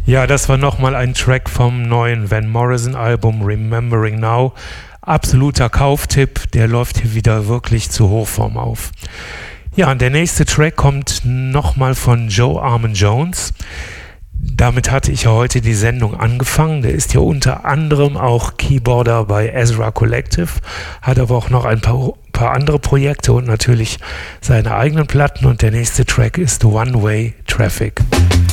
Ja, das war nochmal ein Track vom neuen Van Morrison-Album Remembering Now. Absoluter Kauftipp, der läuft hier wieder wirklich zu Hochform auf. Ja, und der nächste Track kommt nochmal von Joe Armon-Jones. Damit hatte ich ja heute die Sendung angefangen. Der ist ja unter anderem auch Keyboarder bei Ezra Collective, hat aber auch noch ein paar andere Projekte und natürlich seine eigenen Platten. Und der nächste Track ist One Way Traffic.